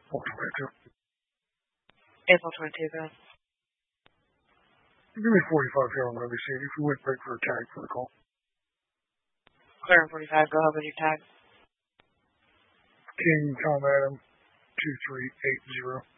422. April 22, go ahead. Give me 45 here on NBC. If you went break for a tag for the call. Clear on 45, go ahead with your tag. King Tom Adam 2380.